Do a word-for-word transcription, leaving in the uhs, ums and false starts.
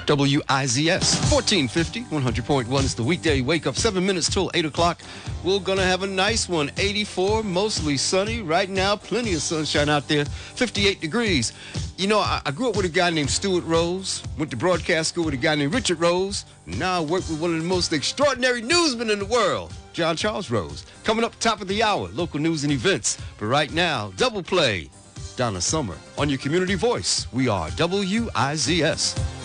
W I Z S, fourteen fifty, one hundred point one is the weekday wake up, seven minutes till eight o'clock. We're going to have a nice one, eighty-four, mostly sunny. Right now, plenty of sunshine out there, fifty-eight degrees. You know, I, I grew up with a guy named Stuart Rose, went to broadcast school with a guy named Richard Rose. Now I work with one of the most extraordinary newsmen in the world, John Charles Rose. Coming up top of the hour, local news and events. But right now, double play, Donna Summer on your community voice. We are W I Z S.